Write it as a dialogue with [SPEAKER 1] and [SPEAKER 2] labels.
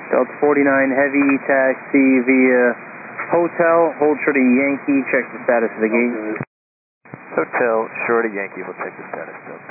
[SPEAKER 1] Delta 49 Heavy, taxi via Hotel, hold short of Yankee, check the status of the gate.
[SPEAKER 2] Hotel, short of Yankee, we'll check the status.